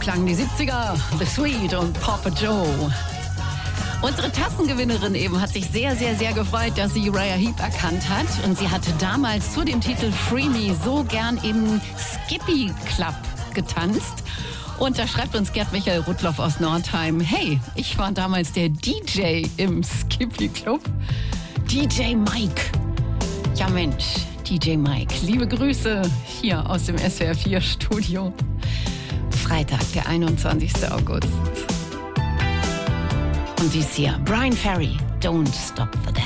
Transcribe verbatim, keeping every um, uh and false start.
klangen die siebziger, The Sweet und Papa Joe. Unsere Tassengewinnerin eben hat sich sehr, sehr, sehr gefreut, dass sie Uriah Heep erkannt hat. Und sie hatte damals zu dem Titel Free Me so gern im Skippy Club getanzt. Und da schreibt uns Gerd Michael Rudloff aus Nordheim: Hey, ich war damals der D J im Skippy Club. D J Mike. Ja Mensch, D J Mike. Liebe Grüße hier aus dem S W R vier Studio. Freitag, der einundzwanzigster August. Und dies hier, Brian Ferry, Don't Stop the Dance.